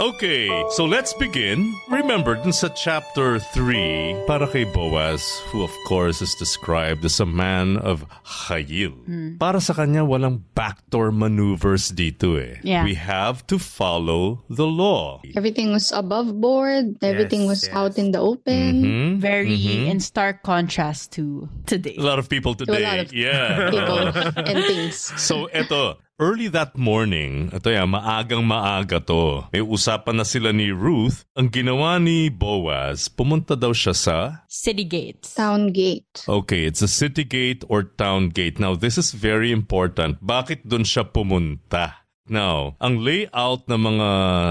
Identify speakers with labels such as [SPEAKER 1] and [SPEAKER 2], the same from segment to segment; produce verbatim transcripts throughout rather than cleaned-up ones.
[SPEAKER 1] Okay, so let's begin. Remember, dun sa chapter three, para kay Boaz, who of course is described as a man of chayil. Mm. Para sa kanya, walang backdoor maneuvers dito eh.
[SPEAKER 2] Yeah.
[SPEAKER 1] We have to follow the law.
[SPEAKER 3] Everything was above board. Everything
[SPEAKER 4] Yes,
[SPEAKER 3] was
[SPEAKER 4] yes.
[SPEAKER 3] out in the open.
[SPEAKER 1] Mm-hmm.
[SPEAKER 2] Very in stark contrast to today.
[SPEAKER 1] A lot of people
[SPEAKER 3] To
[SPEAKER 1] today.
[SPEAKER 3] a lot of
[SPEAKER 1] yeah.
[SPEAKER 3] people and things.
[SPEAKER 1] So, eto, early that morning, ito yan, maagang maaga to, may usapan na sila ni Ruth. Ang ginawa ni Boaz, pumunta daw siya sa...
[SPEAKER 2] City gates.
[SPEAKER 3] Town gate.
[SPEAKER 1] Okay, it's a city gate or town gate. Now, this is very important. Bakit dun siya pumunta? Now, ang layout ng mga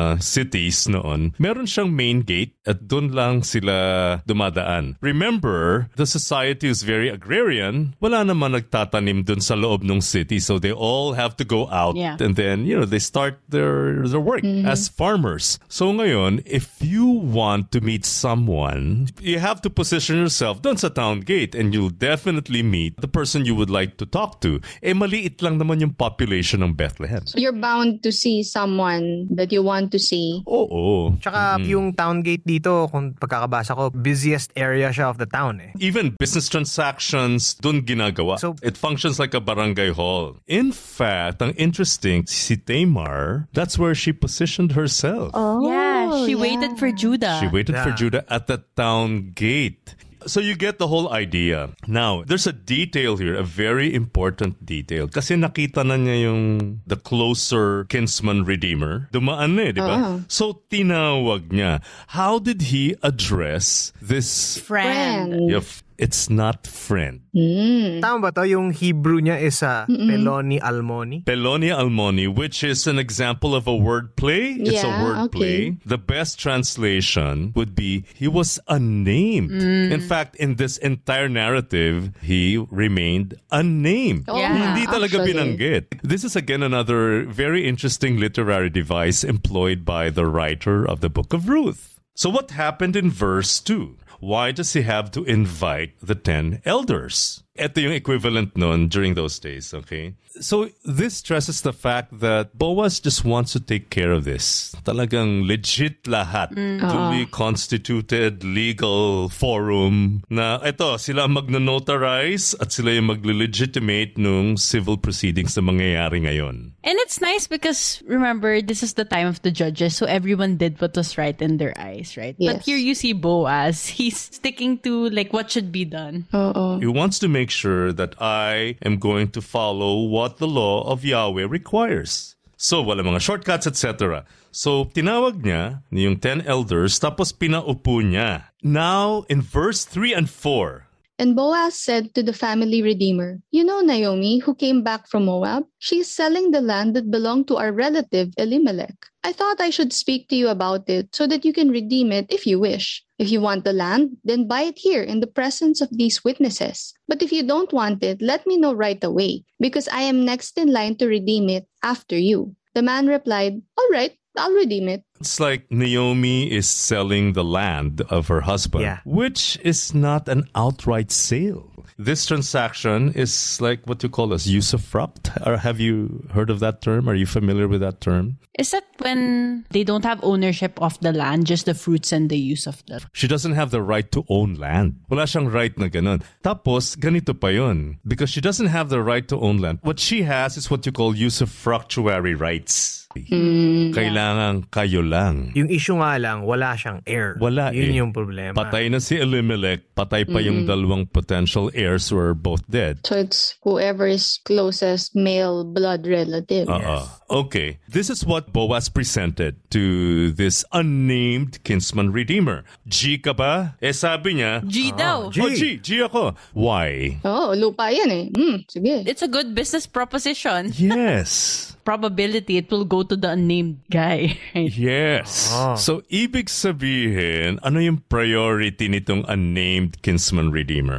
[SPEAKER 1] cities noon, meron siyang main gate at dun lang sila dumadaan. Remember, the society is very agrarian. Wala naman nagtatanim dun sa loob ng city, so they all have to go out
[SPEAKER 2] Yeah.
[SPEAKER 1] and then, you know, they start their, their work as farmers. So ngayon, if you want to meet someone, you have to position yourself dun sa town gate and you'll definitely meet the person you would like to talk to. Eh, maliit lang naman yung population ng Bethlehem.
[SPEAKER 3] So you're bound to see someone that you want to see.
[SPEAKER 1] Oo.
[SPEAKER 4] Tsaka yung town gate dito, kung pagkakabasa ko, busiest area siya of the town eh.
[SPEAKER 1] Even business transactions, dun ginagawa.
[SPEAKER 4] So-
[SPEAKER 1] it functions like a barangay hall. In fact, ang interesting, si Tamar, that's where she positioned herself.
[SPEAKER 3] Oh,
[SPEAKER 2] Yeah, she waited for Judah.
[SPEAKER 1] She waited for
[SPEAKER 4] Yeah.
[SPEAKER 1] Judah at the town gate. So you get the whole idea. Now, there's a detail here, a very important detail. Kasi nakita na niya yung the closer kinsman redeemer. Dumaan na eh, di ba?
[SPEAKER 3] Oo.
[SPEAKER 1] So tinawag niya. How did he address this?
[SPEAKER 2] Friend.
[SPEAKER 3] Friend.
[SPEAKER 1] If it's not friend.
[SPEAKER 4] Tama ba to? Yung Hebrew niya is uh, Peloni Almoni.
[SPEAKER 1] Peloni Almoni, which is an example of a wordplay. It's a
[SPEAKER 3] Yeah,
[SPEAKER 1] wordplay.
[SPEAKER 3] okay.
[SPEAKER 1] The best translation would be, he was unnamed. In fact, in this entire narrative, he remained unnamed.
[SPEAKER 3] Oh,
[SPEAKER 2] Yeah,
[SPEAKER 1] Hindi talaga
[SPEAKER 3] actually.
[SPEAKER 1] binanggit. This is again another very interesting literary device employed by the writer of the book of Ruth. So what happened in verse two? Why does he have to invite the ten elders? Ito yung equivalent nun during those days, okay? So this stresses the fact that Boaz just wants to take care of this. Talagang legit lahat. Duly constituted legal forum na ito, sila magno-notarize at sila yung magle-legitimate nung civil proceedings na mangyayari ngayon.
[SPEAKER 2] And it's nice because, remember, this is the time of the judges, so everyone did what was right in their eyes, right? But
[SPEAKER 3] Yes.
[SPEAKER 2] here you see Boaz, he's sticking to like what should be done.
[SPEAKER 3] Oo.
[SPEAKER 1] He wants to make sure that I am going to follow what the law of Yahweh requires. So, wala mga shortcuts, et cetera. So, tinawag niya yung ten elders, tapos pinaupo niya. Now, in verse three and four,
[SPEAKER 3] And Boaz said to the family redeemer, "You know Naomi, who came back from Moab? She is selling the land that belonged to our relative Elimelech. I thought I should speak to you about it so that you can redeem it if you wish. If you want the land, then buy it here in the presence of these witnesses. But if you don't want it, let me know right away, because I am next in line to redeem it after you." The man replied, "All right, I'll redeem it."
[SPEAKER 1] it's like Naomi is selling the land of her husband,
[SPEAKER 4] Yeah.
[SPEAKER 1] which is not an outright sale. This transaction is like what you call as usufruct. Or have you heard of that term? Are you familiar with that term?
[SPEAKER 2] Is that when they don't have ownership of the land, just the fruits and the use of the...
[SPEAKER 1] She doesn't have the right to own land. Wala siyang right na ganun. Tapos, ganito pa yun. Because she doesn't have the right to own land. What she has is what you call usufructuary rights. Kailangan kayo lang.
[SPEAKER 4] Yung issue nga lang, wala siyang heir.
[SPEAKER 1] Wala
[SPEAKER 4] Yun
[SPEAKER 1] eh.
[SPEAKER 4] yung problema.
[SPEAKER 1] Patay na si Elimelech, patay pa yung dalawang potential heirs who are both dead.
[SPEAKER 3] So it's whoever is closest male blood relative.
[SPEAKER 1] Uh-uh. Okay. This is what Boaz presented to this unnamed kinsman redeemer. G ka ba? Eh sabi niya,
[SPEAKER 2] G daw.
[SPEAKER 4] G.
[SPEAKER 1] oh G, G ako. Why?
[SPEAKER 3] Oh, lupa yan eh. Hmm, sige.
[SPEAKER 2] It's a good business proposition.
[SPEAKER 1] Yes.
[SPEAKER 2] Probability it will go to the unnamed guy. Right?
[SPEAKER 1] Yes.
[SPEAKER 4] Ah.
[SPEAKER 1] So, ibig sabihin, ano yung priority nitong unnamed kinsman redeemer?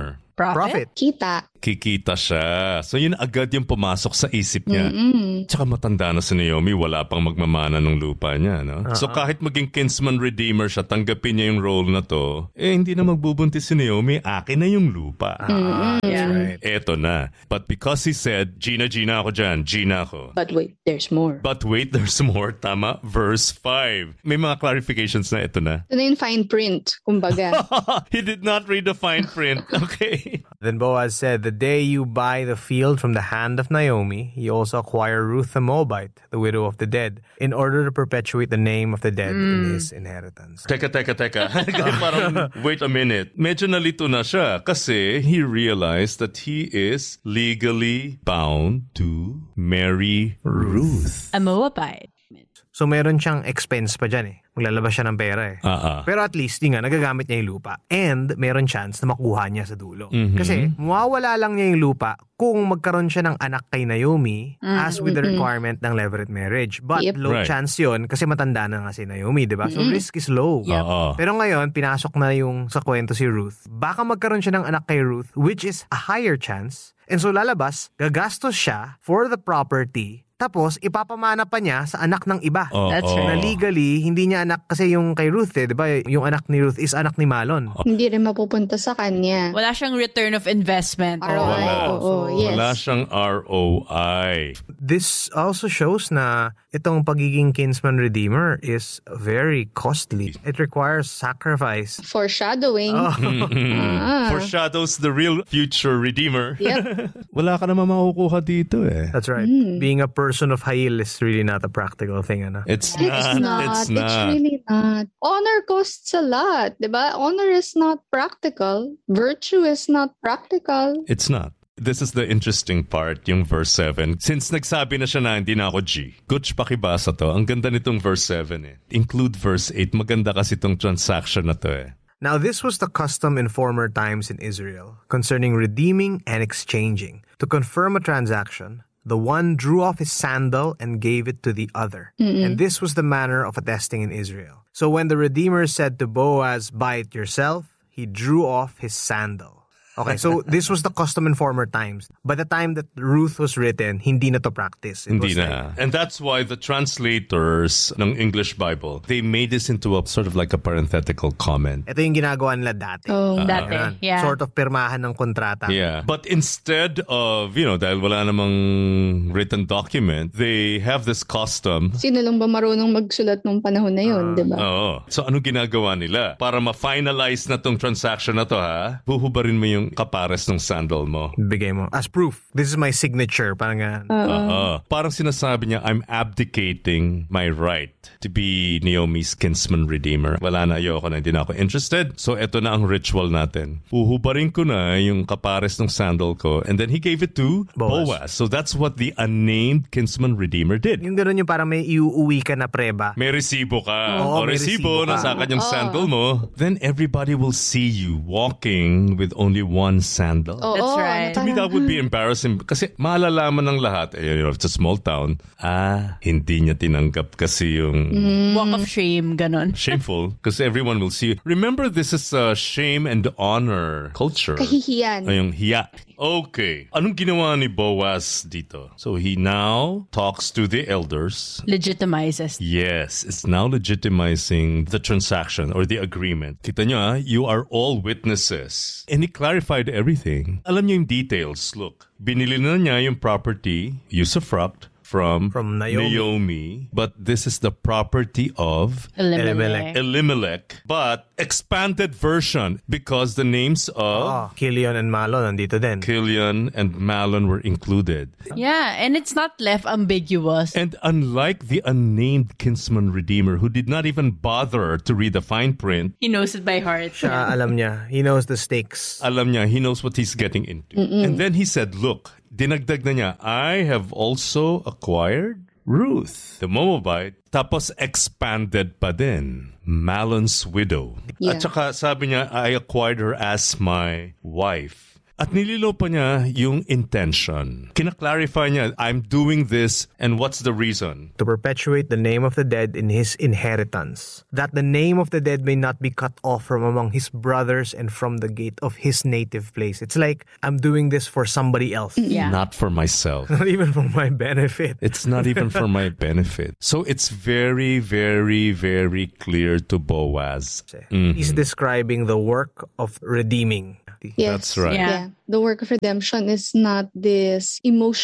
[SPEAKER 2] Profit?
[SPEAKER 4] Profit.
[SPEAKER 3] Kita.
[SPEAKER 1] Kikita siya. So yun agad yung pumasok sa isip niya.
[SPEAKER 3] Mm-mm.
[SPEAKER 1] Tsaka matanda na si Naomi, wala pang magmamana ng lupa niya. No?
[SPEAKER 4] Uh-huh.
[SPEAKER 1] So kahit maging kinsman redeemer siya, tanggapin niya yung role na to, eh hindi na magbubuntis si Naomi, akin na yung lupa.
[SPEAKER 4] Ah, that's
[SPEAKER 2] Yeah.
[SPEAKER 4] right.
[SPEAKER 1] Eto na. But because he said, Gina, Gina ako dyan, Gina ako.
[SPEAKER 3] But wait, there's more.
[SPEAKER 1] But wait, there's more. Tama. Verse five. May mga clarifications na ito na.
[SPEAKER 3] Ito na yung fine print, kumbaga.
[SPEAKER 1] He did not read the fine print. Okay.
[SPEAKER 4] Then Boaz said, the day you buy the field from the hand of Naomi, you also acquire Ruth the Moabite, the widow of the dead, in order to perpetuate the name of the dead in his inheritance.
[SPEAKER 1] Teka, teka, teka. Parang, wait a minute. Medyo nalito na siya kasi he realized that he is legally bound to marry Ruth.
[SPEAKER 2] A Moabite.
[SPEAKER 4] So meron siyang expense pa dyan eh. Maglalabas siya ng pera eh.
[SPEAKER 1] Ah, ah.
[SPEAKER 4] Pero at least, yun nga, nagagamit niya yung lupa. And meron chance na makuha niya sa dulo.
[SPEAKER 1] Mhm.
[SPEAKER 4] Kasi, mawawala lang niya yung lupa kung magkaroon siya ng anak kay Naomi as with the requirement ng levirate marriage. But
[SPEAKER 3] Yep.
[SPEAKER 4] low
[SPEAKER 1] Right.
[SPEAKER 4] chance yun kasi matanda na nga si Naomi, di ba? So risk is low.
[SPEAKER 2] Yep.
[SPEAKER 1] Oo.
[SPEAKER 4] Pero ngayon, pinasok na yung sa kwento si Ruth. Baka magkaroon siya ng anak kay Ruth, which is a higher chance. And so lalabas, gagastos siya for the property. Tapos, ipapamana pa niya sa anak ng iba.
[SPEAKER 1] Oo.
[SPEAKER 2] That's
[SPEAKER 4] Na
[SPEAKER 2] right.
[SPEAKER 4] legally, hindi niya anak kasi yung kay Ruth eh, di ba? Yung anak ni Ruth is anak ni Malon.
[SPEAKER 3] Hindi rin mapupunta sa kanya.
[SPEAKER 2] Wala siyang return of investment.
[SPEAKER 3] R O I.
[SPEAKER 1] Wala.
[SPEAKER 3] Oo, yes.
[SPEAKER 1] Wala siyang R O I.
[SPEAKER 4] This also shows na itong pagiging kinsman redeemer is very costly. It requires sacrifice.
[SPEAKER 3] Foreshadowing.
[SPEAKER 4] Oh.
[SPEAKER 3] Ah.
[SPEAKER 1] Foreshadows the real future redeemer.
[SPEAKER 3] Yep.
[SPEAKER 1] Wala ka naman makukuha dito eh.
[SPEAKER 4] That's right. Being a person of Hayil is really not a practical thing, ano?
[SPEAKER 1] It's
[SPEAKER 3] It's
[SPEAKER 1] not.
[SPEAKER 3] not.
[SPEAKER 1] It's
[SPEAKER 3] It's,
[SPEAKER 1] not.
[SPEAKER 3] really not. Honor costs a lot, diba? Honor is not practical. Virtue is not practical.
[SPEAKER 1] It's not. This is the interesting part, yung verse seven. Since nagsabi na siya na hindi na ako G, Gutch pakibasa to. Ang ganda nitong verse seven eh. Include verse eight. Maganda kasi itong transaction na to eh.
[SPEAKER 4] Now, this was the custom in former times in Israel concerning redeeming and exchanging. To confirm a transaction, the one drew off his sandal and gave it to the other. And this was the manner of attesting in Israel. So when the Redeemer said to Boaz, buy it yourself, he drew off his sandal. Okay, so this was the custom in former times. By the time that Ruth was written, hindi na to practice. It
[SPEAKER 1] Hindi
[SPEAKER 4] was
[SPEAKER 1] na.
[SPEAKER 4] like-
[SPEAKER 1] And that's why the translators ng English Bible, they made this into a sort of like a parenthetical comment.
[SPEAKER 4] ito yung ginagawa nila dati.
[SPEAKER 3] Oh.
[SPEAKER 2] Dati.
[SPEAKER 4] Ganun.
[SPEAKER 2] Yeah.
[SPEAKER 4] Sort of pirmahan ng kontrata.
[SPEAKER 1] Yeah. But instead of, you know, dahil wala namang written document, they have this custom.
[SPEAKER 3] Sino lang ba marunong magsulat nung panahon na yun, diba?
[SPEAKER 1] Oo. So anong ginagawa nila? Para ma-finalize na tong transaction na to ha, buhubarin mo yung kapares ng sandal mo.
[SPEAKER 4] Bigay mo. As proof. This is my signature. Parang ganun.
[SPEAKER 1] Oo. Parang sinasabi niya, I'm abdicating my right to be Naomi's kinsman redeemer. Wala na, ayoko na, hindi na ako interested. So eto na ang ritual natin. Uhubarin ko na yung kapares ng sandal ko, and then he gave it to
[SPEAKER 4] Boaz.
[SPEAKER 1] Boaz. So that's what the unnamed kinsman redeemer did.
[SPEAKER 4] Yung ganun yung parang may iuuwi ka na preba.
[SPEAKER 1] May resibo ka.
[SPEAKER 4] Oo,
[SPEAKER 1] o
[SPEAKER 4] may
[SPEAKER 1] resibo,
[SPEAKER 4] resibo ka.
[SPEAKER 1] nasa kanyang sandal mo. Then everybody will see you walking with only one sandal.
[SPEAKER 3] Oo,
[SPEAKER 2] That's right.
[SPEAKER 1] To me, that would be embarrassing. Kasi malalaman ng lahat, eh, you know, it's a small town, ah, hindi niya tinanggap kasi yung
[SPEAKER 2] Walk of shame, ganon.
[SPEAKER 1] shameful. Because everyone will see. Remember, this is a shame and honor culture.
[SPEAKER 3] Kahihiyan.
[SPEAKER 1] Ay, yung hiya. Okay. Anong ginawa ni Boaz dito? So he now talks to the elders.
[SPEAKER 2] Legitimizes.
[SPEAKER 1] Yes, it's now legitimizing the transaction or the agreement. Kita nyo, ah, you are all witnesses. And he clarified everything. Alam niyo yung details. Look, binili na niya yung property, usufruct, from,
[SPEAKER 4] From Naomi.
[SPEAKER 1] But this is the property of
[SPEAKER 2] Elimelech.
[SPEAKER 1] Elimelech, but expanded version because the names of
[SPEAKER 4] Oh, Kilion and Malon nandito din.
[SPEAKER 1] Kilion and Malon were included.
[SPEAKER 2] Yeah, and it's not left ambiguous.
[SPEAKER 1] And unlike the unnamed kinsman redeemer who did not even bother to read the fine print,
[SPEAKER 2] He knows it by heart.
[SPEAKER 4] Siya, alam niya. He knows the stakes.
[SPEAKER 1] alam niya, he knows what he's getting into. And then he said, look, dinagdag na niya, I have also acquired Ruth, the Moabite, tapos expanded pa din, Malon's widow.
[SPEAKER 3] Yeah.
[SPEAKER 1] At saka sabi niya, I acquired her as my wife. At nililo pa niya yung intention. Kina-clarify niya, I'm doing this and what's the reason?
[SPEAKER 4] To perpetuate the name of the dead in his inheritance, that the name of the dead may not be cut off from among his brothers and from the gate of his native place. It's like, I'm doing this for somebody else.
[SPEAKER 2] Yeah.
[SPEAKER 1] Not for myself.
[SPEAKER 4] Not even for my benefit.
[SPEAKER 1] It's not even for my benefit. So it's very, very, very clear to Boaz. Mm-hmm.
[SPEAKER 4] He's describing the work of redeeming.
[SPEAKER 3] Yes.
[SPEAKER 1] That's right.
[SPEAKER 2] Yeah.
[SPEAKER 3] Yeah. The work of redemption is not this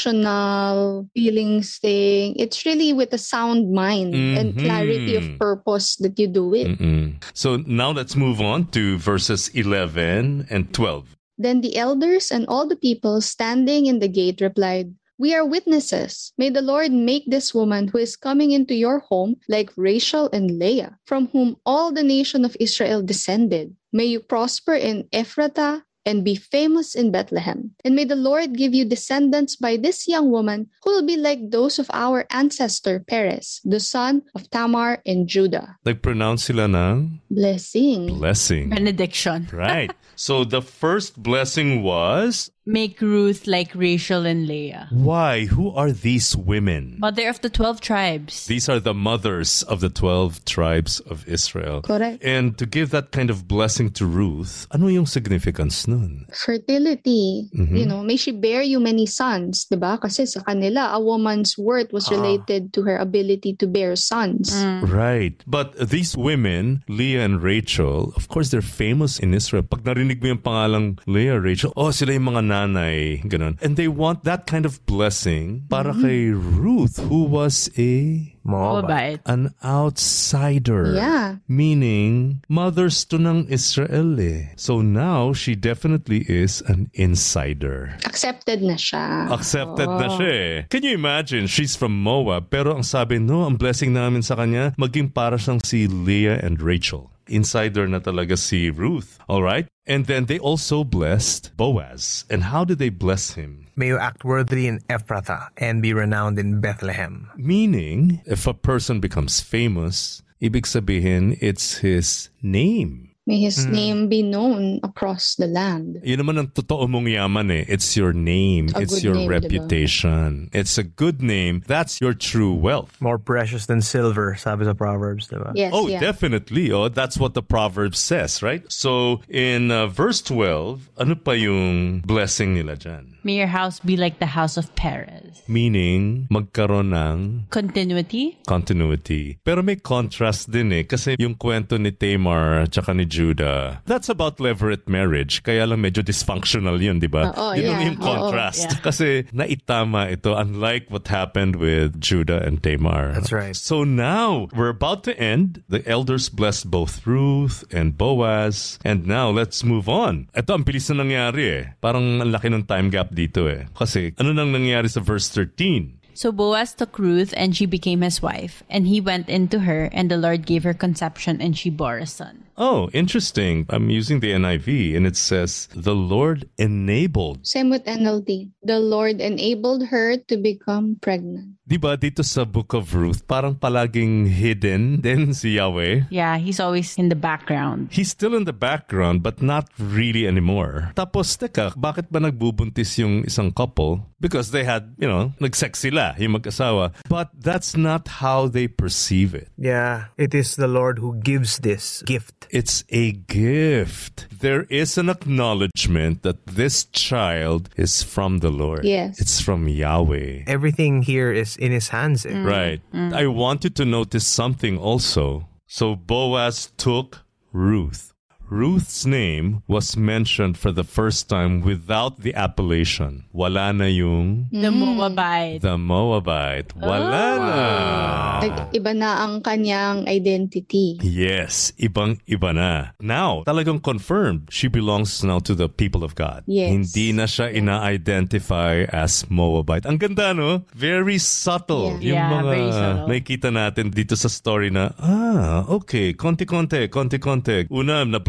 [SPEAKER 3] emotional feelings thing. It's really with a sound mind
[SPEAKER 1] Mm-hmm.
[SPEAKER 3] and clarity of purpose that you do it.
[SPEAKER 1] Mm-mm. So now let's move on to verses eleven and twelve.
[SPEAKER 3] Then the elders and all the people standing in the gate replied, "We are witnesses. May the Lord make this woman who is coming into your home like Rachel and Leah, from whom all the nation of Israel descended. May you prosper in Ephrathah and be famous in Bethlehem. And may the Lord give you descendants by this young woman who will be like those of our ancestor Perez, the son of Tamar in Judah."
[SPEAKER 1] Nag-pronounce sila ng
[SPEAKER 3] Blessing.
[SPEAKER 1] blessing.
[SPEAKER 2] Benediction.
[SPEAKER 1] Right. So the first blessing was,
[SPEAKER 2] Make Ruth like Rachel and Leah.
[SPEAKER 1] why? Who are these women?
[SPEAKER 2] Mother of the twelve tribes.
[SPEAKER 1] These are the mothers of the twelve tribes of Israel.
[SPEAKER 3] Correct.
[SPEAKER 1] And to give that kind of blessing to Ruth, ano yung significance nun?
[SPEAKER 3] Fertility.
[SPEAKER 1] Mm-hmm.
[SPEAKER 3] You know, may she bear you many sons, diba? Kasi sa kanila, a woman's worth was related to her ability to bear sons.
[SPEAKER 1] Right. But these women, Leah and Rachel, of course, they're famous in Israel. Pag narinig mo yung pangalang Leah, Rachel, oh, sila yung mga nanay, ganun. And they want that kind of blessing para kay Ruth, who was a...
[SPEAKER 2] Moabite.
[SPEAKER 1] an outsider.
[SPEAKER 3] Yeah.
[SPEAKER 1] Meaning, mothers to ng Israel eh. So now, she definitely is an insider.
[SPEAKER 3] Accepted na siya.
[SPEAKER 1] Accepted
[SPEAKER 3] Oh.
[SPEAKER 1] na siya eh. Can you imagine? She's from Moab, pero ang sabi, no, ang blessing namin sa kanya, maging para siyang si Leah and Rachel. Insider na talaga si Ruth. All right? And then they also blessed Boaz. And how did they bless him?
[SPEAKER 4] May you act worthily in Ephrathah and be renowned in Bethlehem.
[SPEAKER 1] Meaning, if a person becomes famous, ibig sabihin, it's his name.
[SPEAKER 3] May his name be known across the land.
[SPEAKER 1] Yun naman ang totoo mong yaman eh. It's your name.
[SPEAKER 3] A
[SPEAKER 1] It's
[SPEAKER 3] good
[SPEAKER 1] your
[SPEAKER 3] name, diba?
[SPEAKER 1] reputation. It's a good name. That's your true wealth.
[SPEAKER 4] More precious than silver, sabi sa Proverbs, diba?
[SPEAKER 3] Yes,
[SPEAKER 1] Oh,
[SPEAKER 3] yeah.
[SPEAKER 1] definitely. Oh, that's what the proverb says, right? So, in uh, verse twelve, ano pa yung blessing nila dyan?
[SPEAKER 2] May your house be like the house of Perez.
[SPEAKER 1] Meaning, magkaroon ng
[SPEAKER 2] Continuity.
[SPEAKER 1] continuity. Pero may contrast din eh. Kasi yung kwento ni Tamar at saka ni Judah, that's about levirate marriage. Kaya lang medyo dysfunctional yun, di ba?
[SPEAKER 3] Oo,
[SPEAKER 1] yun
[SPEAKER 3] yeah.
[SPEAKER 1] yung
[SPEAKER 3] Oo,
[SPEAKER 1] contrast.
[SPEAKER 2] yeah.
[SPEAKER 1] Kasi naitama ito, unlike what happened with Judah and Tamar.
[SPEAKER 4] That's right.
[SPEAKER 1] So now, we're about to end. The elders blessed both Ruth and Boaz. And now, let's move on. Ito, ang bilis na nangyari eh. Parang ang laki ng time gap dito eh. Kasi ano nang nangyari sa verse thirteen?
[SPEAKER 2] So Boaz took Ruth, and she became his wife. And he went into her, and the Lord gave her conception, and she bore a son.
[SPEAKER 1] Oh, interesting. I'm using the N I V, and it says, the Lord enabled.
[SPEAKER 3] Same with N L T. The Lord enabled her to become pregnant.
[SPEAKER 1] Diba dito sa Book of Ruth, parang palaging hidden din si Yahweh.
[SPEAKER 2] Yeah, he's always in the background.
[SPEAKER 1] He's still in the background, but not really anymore. Tapos, teka, bakit ba nagbubuntis yung isang couple? Because they had, you know, nag-sex sila, yung mag-asawa. But that's not how they perceive it.
[SPEAKER 4] Yeah, it is the Lord who gives this gift.
[SPEAKER 1] It's a gift. There is an acknowledgement that this child is from the Lord.
[SPEAKER 3] Yes.
[SPEAKER 1] It's from Yahweh.
[SPEAKER 4] Everything here is in his hands. eh.
[SPEAKER 1] Right. I want you to notice something also. So Boaz took Ruth. Ruth's name was mentioned for the first time without the appellation. Wala na yung
[SPEAKER 2] The Moabite.
[SPEAKER 1] the Moabite. Wala na.
[SPEAKER 3] Like, iba na ang kanyang identity.
[SPEAKER 1] Yes, ibang-iba na. Now, talagang confirmed, she belongs now to the people of God.
[SPEAKER 3] Yes.
[SPEAKER 1] Hindi na siya ina-identify as Moabite. Ang ganda, no? Very subtle.
[SPEAKER 2] Yeah.
[SPEAKER 1] Yung
[SPEAKER 2] Yeah,
[SPEAKER 1] mga
[SPEAKER 2] very subtle.
[SPEAKER 1] nakikita natin dito sa story na, ah, okay, konti-konti, konti-konti. Una, na-bless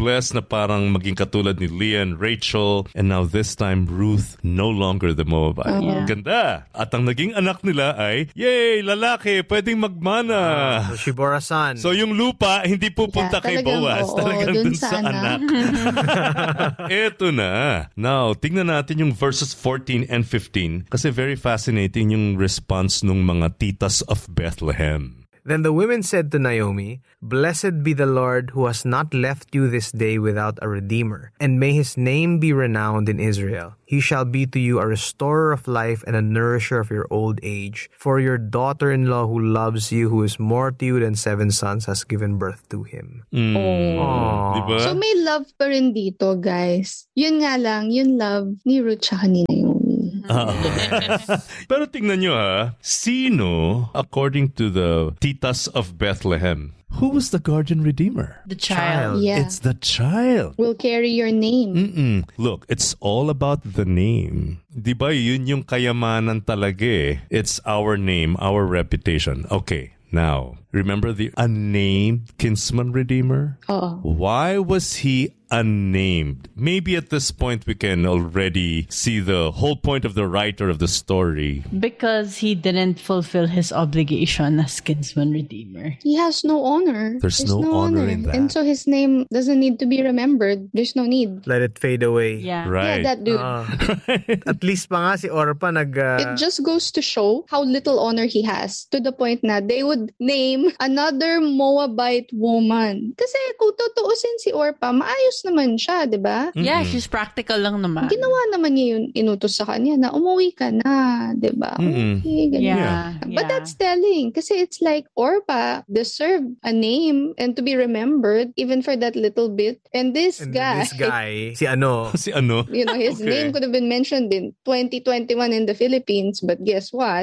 [SPEAKER 1] blessed na parang maging katulad ni Leah and Rachel. And now this time, Ruth, no longer the Moabite.
[SPEAKER 2] Yeah.
[SPEAKER 1] Ganda. At ang naging anak nila ay, yay, lalaki, pwedeng magmana.
[SPEAKER 4] So she bore a son.
[SPEAKER 1] So yung lupa, hindi pupunta
[SPEAKER 3] Yeah,
[SPEAKER 1] kay
[SPEAKER 3] talagang,
[SPEAKER 1] Boaz.
[SPEAKER 3] oo,
[SPEAKER 1] Talagang
[SPEAKER 3] dun
[SPEAKER 1] dun
[SPEAKER 3] sa
[SPEAKER 1] sa anak. Eto na. Now, tingnan natin yung verses fourteen and fifteen kasi very fascinating yung response ng mga titas of Bethlehem.
[SPEAKER 4] Then the women said to Naomi, "Blessed be the Lord who has not left you this day without a redeemer, and may his name be renowned in Israel. He shall be to you a restorer of life and a nourisher of your old age. For your daughter-in-law who loves you, who is more to you than seven sons, has given birth to him."
[SPEAKER 1] Mm.
[SPEAKER 4] Aww.
[SPEAKER 1] Diba?
[SPEAKER 3] So may love pa rin dito, guys. Yun nga lang, yun love ni Ruth tsaka ni Naomi.
[SPEAKER 1] Ah. Pero tingnan nyo ha, sino, according to the titas of Bethlehem, who was the guardian redeemer?
[SPEAKER 2] The child.
[SPEAKER 3] Yeah.
[SPEAKER 1] It's the child.
[SPEAKER 3] Will carry your name.
[SPEAKER 1] Mm-mm. Look, it's all about the name. Di ba yun yung kayamanan talaga eh? It's our name, our reputation. Okay, now, remember the unnamed kinsman redeemer?
[SPEAKER 3] Oo.
[SPEAKER 1] Why was he unnamed? Maybe at this point we can already see the whole point of the writer of the story.
[SPEAKER 2] Because he didn't fulfill his obligation as kinsman redeemer.
[SPEAKER 3] He has no honor.
[SPEAKER 1] There's no honor in that.
[SPEAKER 3] And so his name doesn't need to be remembered. There's no need.
[SPEAKER 4] Let it fade away.
[SPEAKER 2] Yeah.
[SPEAKER 1] Right.
[SPEAKER 3] Yeah, that dude.
[SPEAKER 4] Ah. At least pa nga si Orpa nag... uh,
[SPEAKER 3] It just goes to show how little honor he has to the point na they would name another Moabite woman. Kasi kung tutuusin si Orpa, maayos naman siya, di ba?
[SPEAKER 2] Yeah, she's practical lang naman.
[SPEAKER 3] Ginawa naman niya yung inutos sa kanya na umuwi ka na, di ba?
[SPEAKER 1] Mm-mm.
[SPEAKER 3] Okay, ganyan.
[SPEAKER 2] Yeah.
[SPEAKER 3] But
[SPEAKER 2] yeah.
[SPEAKER 3] that's telling kasi it's like Orpa deserved a name and to be remembered even for that little bit. And this
[SPEAKER 4] and
[SPEAKER 3] guy,
[SPEAKER 4] this guy, si ano,
[SPEAKER 1] Si ano?
[SPEAKER 3] you know, his
[SPEAKER 1] Okay.
[SPEAKER 3] name could have been mentioned in twenty twenty-one in the Philippines, but guess what?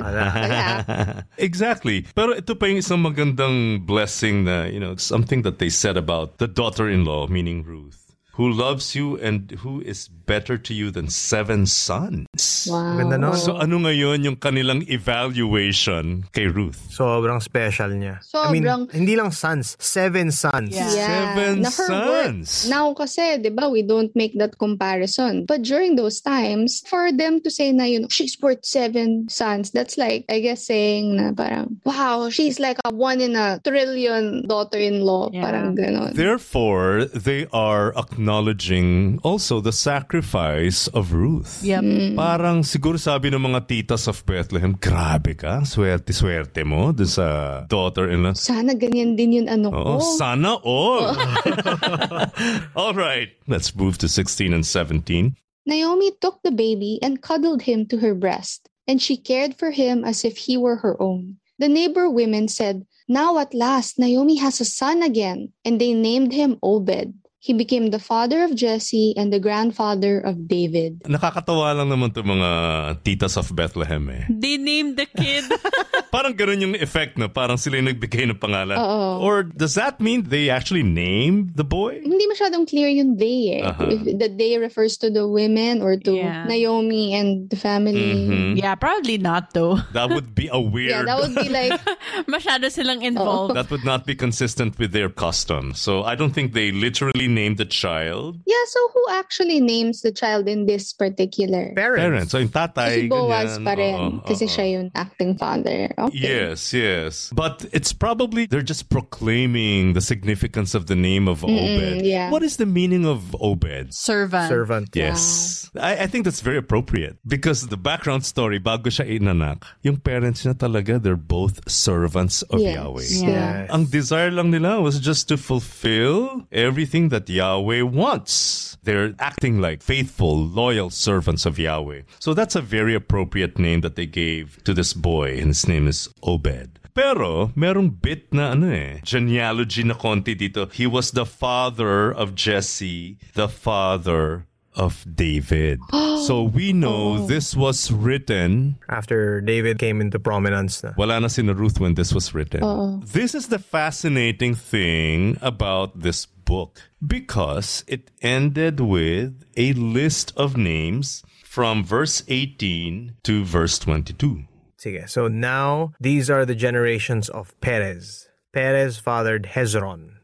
[SPEAKER 3] Wala.
[SPEAKER 1] Exactly. Pero ito pa yung isang magandang blessing na, you know, something that they said about the daughter-in-law, meaning Ruth, who loves you and who is better to you than seven sons.
[SPEAKER 3] Wow.
[SPEAKER 4] Ganda nun.
[SPEAKER 1] So ano ngayon yung kanilang evaluation kay Ruth?
[SPEAKER 4] sobrang special niya. I mean,
[SPEAKER 3] Sobrang-
[SPEAKER 4] hindi lang sons, seven sons.
[SPEAKER 2] Yeah.
[SPEAKER 1] Seven
[SPEAKER 3] na her work.
[SPEAKER 1] sons.
[SPEAKER 3] Now kasi, di ba, we don't make that comparison. But during those times, for them to say na, you know, she's worth seven sons, that's like, I guess, saying na parang, wow, she's like a one in a trillion daughter-in-law.
[SPEAKER 2] Yeah.
[SPEAKER 3] Parang ganon.
[SPEAKER 1] Therefore, they are acknowledging also the sacrifice of Ruth.
[SPEAKER 2] Yep.
[SPEAKER 1] Parang siguro sabi ng mga titas of Bethlehem, grabe ka, swerte-swerte mo dun sa daughter-in-law.
[SPEAKER 3] Sana ganyan din yun ano
[SPEAKER 1] Oh,
[SPEAKER 3] ko.
[SPEAKER 1] sana all. All right, let's move to sixteen and seventeen.
[SPEAKER 3] Naomi took the baby and cuddled him to her breast, and she cared for him as if he were her own. The neighbor women said, "Now at last Naomi has a son again," and they named him Obed. He became the father of Jesse and the grandfather of David.
[SPEAKER 1] Nakakatawa lang naman to mga titas of Bethlehem eh.
[SPEAKER 2] They named the kid.
[SPEAKER 1] Parang ganun yung effect na parang sila yung nagbigay ng pangalan.
[SPEAKER 3] Oo.
[SPEAKER 1] Or does that mean they actually named the boy?
[SPEAKER 3] Hindi masyadong clear yung they eh.
[SPEAKER 1] Uh-huh.
[SPEAKER 3] If the they refers to the women or to
[SPEAKER 2] Yeah.
[SPEAKER 3] Naomi and the family.
[SPEAKER 1] Mhm.
[SPEAKER 2] Yeah, probably not though.
[SPEAKER 1] That would be a weird...
[SPEAKER 3] Yeah, that would be like,
[SPEAKER 2] Masyado silang involved.
[SPEAKER 1] That would not be consistent with their custom. So I don't think they literally named the child.
[SPEAKER 3] yeah, so who actually names the child in this particular?
[SPEAKER 4] Parents.
[SPEAKER 1] Parents. So yung tatay,
[SPEAKER 3] Si Boaz
[SPEAKER 1] ganyan.
[SPEAKER 3] pa rin.
[SPEAKER 1] Oo,
[SPEAKER 3] Kasi
[SPEAKER 1] oo.
[SPEAKER 3] siya yung acting father. Okay.
[SPEAKER 1] Yes, yes. But it's probably they're just proclaiming the significance of the name of Obed.
[SPEAKER 3] yeah.
[SPEAKER 1] What is the meaning of Obed?
[SPEAKER 2] Servant.
[SPEAKER 4] Servant.
[SPEAKER 1] Yes. I, I think that's very appropriate because the background story, bago siya inanak, yung parents niya talaga, they're both servants of
[SPEAKER 3] Yes.
[SPEAKER 1] Yahweh.
[SPEAKER 3] Yeah.
[SPEAKER 4] Yes.
[SPEAKER 1] Ang desire lang nila was just to fulfill everything that Yahweh wants. They're acting like faithful, loyal servants of Yahweh. So that's a very appropriate name that they gave to this boy, and his name is Obed. Pero, merong bit na ano eh, genealogy na konti dito. He was the father of Jesse, the father of David. So we know this was written...
[SPEAKER 4] After David came into prominence na.
[SPEAKER 1] Wala na si Ruth when this was written.
[SPEAKER 3] Oo.
[SPEAKER 1] This is the fascinating thing about this book because it ended with a list of names from verse eighteen to verse twenty-two.
[SPEAKER 4] Sige. So now, these are the generations of Perez. Perez fathered Hezron.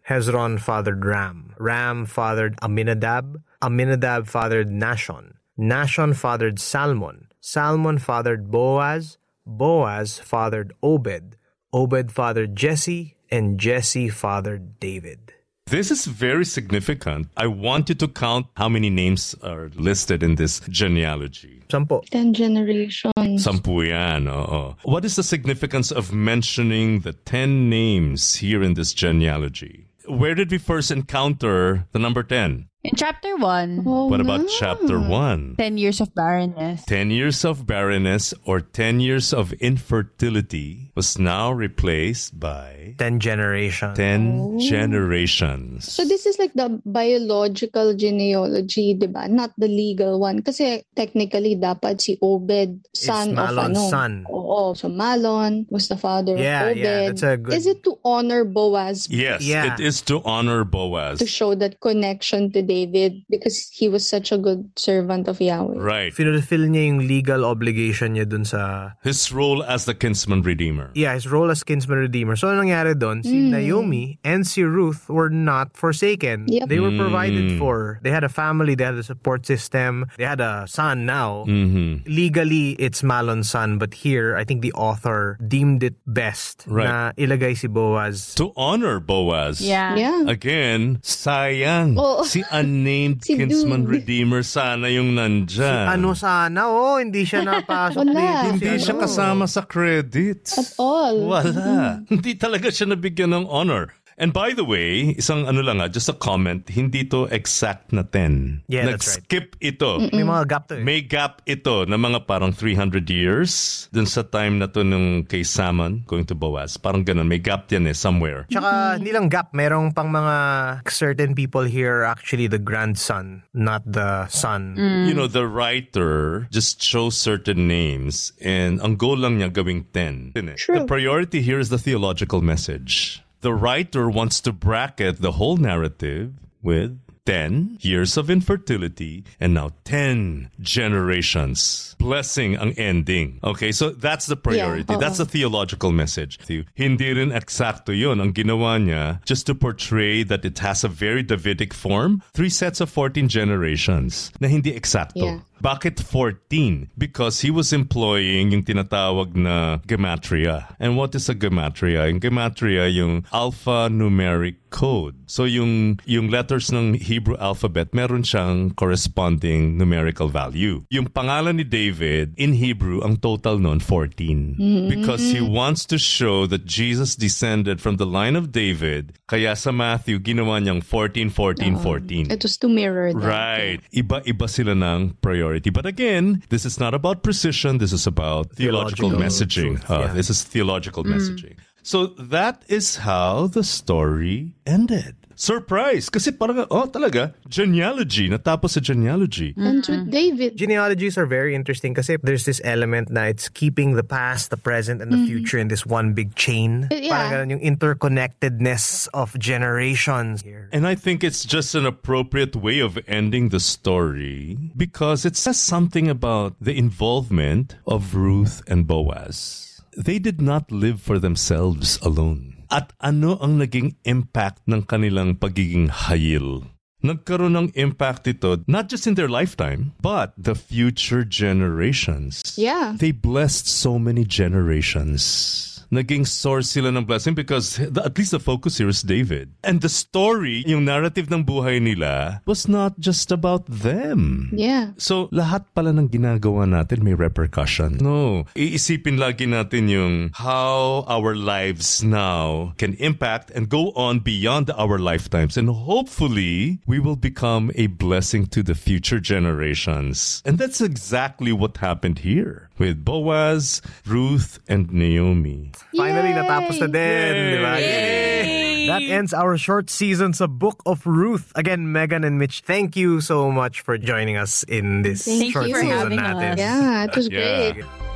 [SPEAKER 4] Hezron fathered Ram. Ram fathered Aminadab. Aminadab fathered Nashon. Nashon fathered Salmon. Salmon fathered Boaz. Boaz fathered Obed. Obed fathered Jesse. And Jesse fathered David.
[SPEAKER 1] This is very significant. I want you to count how many names are listed in this genealogy.
[SPEAKER 4] Sampo.
[SPEAKER 3] Ten generations.
[SPEAKER 1] Sampu yan, oo. What is the significance of mentioning the ten names here in this genealogy? Where did we first encounter the number ten?
[SPEAKER 2] In chapter one,
[SPEAKER 3] Oh,
[SPEAKER 1] What about
[SPEAKER 3] no.
[SPEAKER 1] chapter one?
[SPEAKER 2] ten years of barrenness.
[SPEAKER 1] Ten years of barrenness or ten years of infertility was now replaced by
[SPEAKER 4] Ten generations.
[SPEAKER 1] ten
[SPEAKER 3] Oh.
[SPEAKER 1] generations.
[SPEAKER 3] So this is like the biological genealogy, diba? Not the legal one. Kasi technically, dapat si Obed, son
[SPEAKER 4] It's
[SPEAKER 3] of
[SPEAKER 4] Malon's
[SPEAKER 3] ano.
[SPEAKER 4] son.
[SPEAKER 3] Oo. So Malon was the father
[SPEAKER 4] Yeah,
[SPEAKER 3] of Obed.
[SPEAKER 4] yeah, that's a good-
[SPEAKER 3] Is it to honor Boaz
[SPEAKER 1] Yes,
[SPEAKER 4] Yeah.
[SPEAKER 1] it is to honor Boaz.
[SPEAKER 3] to show that connection to David because he was such a good servant of Yahweh?
[SPEAKER 1] Right.
[SPEAKER 4] Fulfill niya yung legal obligation niya dun sa...
[SPEAKER 1] His role as the kinsman redeemer.
[SPEAKER 4] Yeah, his role as kinsman redeemer. So, anong nangyari doon? Si Naomi and si Ruth were not forsaken.
[SPEAKER 3] Yep.
[SPEAKER 4] They were provided for. They had a family. They had a support system. They had a son now.
[SPEAKER 1] Mm-hmm.
[SPEAKER 4] Legally, it's Malon's son. But here, I think the author deemed it best
[SPEAKER 1] Right.
[SPEAKER 4] na ilagay si Boaz.
[SPEAKER 1] To honor Boaz.
[SPEAKER 2] Yeah.
[SPEAKER 3] Yeah.
[SPEAKER 1] Again, sayang.
[SPEAKER 3] Oo.
[SPEAKER 1] Si unnamed
[SPEAKER 3] Si
[SPEAKER 1] kinsman
[SPEAKER 3] dude.
[SPEAKER 1] redeemer sana yung nandyan.
[SPEAKER 4] Ano sana? Oh, hindi siya napasok
[SPEAKER 3] Wala.
[SPEAKER 4] dito.
[SPEAKER 1] Hindi
[SPEAKER 4] Si
[SPEAKER 1] siya
[SPEAKER 4] ano.
[SPEAKER 1] kasama sa credits.
[SPEAKER 3] At all.
[SPEAKER 1] Wala. Hindi talaga siya nabigyan ng honor. And by the way, isang ano lang ha, just a comment, hindi to exact na ten.
[SPEAKER 4] Yeah, that's right.
[SPEAKER 1] Nag-skip ito.
[SPEAKER 4] May mga gap to eh.
[SPEAKER 1] May gap ito na mga parang three hundred years dun sa time na to nung kay Salmon going to Boaz. Parang ganun. May gap yan eh, somewhere.
[SPEAKER 4] Tsaka, hindi lang gap. Merong pang mga certain people here actually the grandson, not the son.
[SPEAKER 1] You know, the writer just chose certain names and ang goal lang niya gawing ten. The
[SPEAKER 3] True.
[SPEAKER 1] priority here is the theological message. The writer wants to bracket the whole narrative with ten years of infertility and now ten generations. Blessing ang ending. Okay, so that's the priority.
[SPEAKER 3] Yeah, oo.
[SPEAKER 1] That's the theological message. Hindi rin eksakto yun. Ang ginawa niya just to portray that it has a very Davidic form. Three sets of fourteen generations na hindi eksakto.
[SPEAKER 3] Yeah.
[SPEAKER 1] Bakit fourteen? Because he was employing yung tinatawag na gematria. And what is a gematria? Yung gematria, yung alphanumeric code. So yung yung letters ng Hebrew alphabet, meron siyang corresponding numerical value. Yung pangalan ni David, in Hebrew, ang total nun, fourteen. Because he wants to show that Jesus descended from the line of David. Kaya sa Matthew, ginawa niyang fourteen, fourteen, fourteen.
[SPEAKER 3] It was to mirror that.
[SPEAKER 1] Right. Iba-iba sila ng priority. But again, this is not about precision. This is about theological,
[SPEAKER 4] Theological
[SPEAKER 1] messaging.
[SPEAKER 4] truth,
[SPEAKER 1] Uh,
[SPEAKER 4] yeah.
[SPEAKER 1] This is theological messaging. So that is how the story ended. Surprise! Kasi parang, oh talaga, genealogy. Natapos sa genealogy.
[SPEAKER 3] And with David.
[SPEAKER 4] Genealogies are very interesting kasi there's this element na it's keeping the past, the present, and the future in this one big chain.
[SPEAKER 3] Yeah.
[SPEAKER 4] Parang ganun yung interconnectedness of generations here.
[SPEAKER 1] And I think it's just an appropriate way of ending the story because it says something about the involvement of Ruth and Boaz. They did not live for themselves alone. At ano ang naging impact ng kanilang pagiging hayil? Nagkaroon ng impact ito not just in their lifetime, but the future generations.
[SPEAKER 3] Yeah.
[SPEAKER 1] They blessed so many generations. Naging source sila ng blessing because the, at least the focus here is David. And the story, yung narrative ng buhay nila, was not just about them.
[SPEAKER 3] Yeah.
[SPEAKER 1] So, lahat pala ng ginagawa natin may repercussion. No. Iisipin lagi natin yung how our lives now can impact and go on beyond our lifetimes. And hopefully, we will become a blessing to the future generations. And that's exactly what happened here with Boaz, Ruth, and Naomi.
[SPEAKER 4] Finally,
[SPEAKER 3] Yay!
[SPEAKER 4] natapos na din, di ba?
[SPEAKER 2] Yay!
[SPEAKER 4] That ends our short seasons of Book of Ruth. Again, Megan and Mitch, thank you so much for joining us in this
[SPEAKER 3] Thank
[SPEAKER 4] short
[SPEAKER 3] you for
[SPEAKER 4] season
[SPEAKER 2] having
[SPEAKER 4] natin.
[SPEAKER 2] us.
[SPEAKER 3] Yeah, it was
[SPEAKER 1] Yeah.
[SPEAKER 3] great.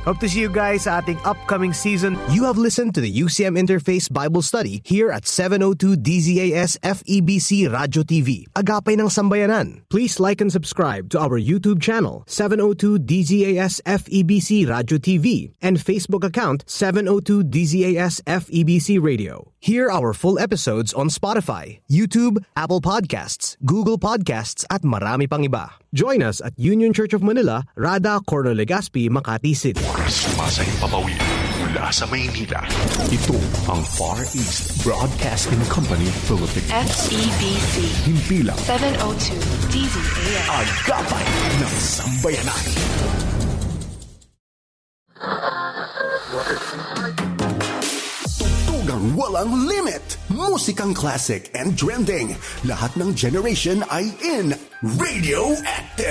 [SPEAKER 4] Hope to see you guys sa ating upcoming season. You have listened to the U C M Interface Bible Study here at seven oh two D Z A S F E B C Radyo T V. Agapay ng Sambayanan. Please like and subscribe to our YouTube channel, seven oh two D Z A S F E B C Radyo T V, and Facebook account, seven oh two D Z A S F E B C Radio. Hear our full episodes on Spotify, YouTube, Apple Podcasts, Google Podcasts, at marami pang iba. Join us at Union Church of Manila, Rada, Corno Legazpi, Makati City.
[SPEAKER 5] Sumasay papawid mula sa Maynila. Ito ang Far East Broadcasting Company Philippines.
[SPEAKER 6] F E B C.
[SPEAKER 5] Himpilang
[SPEAKER 6] seven oh two D Z A S.
[SPEAKER 5] Agapay ng Sambayanan. Tugtugang walang limit. Musikang classic and trending. Lahat ng generation ay in Radio Active.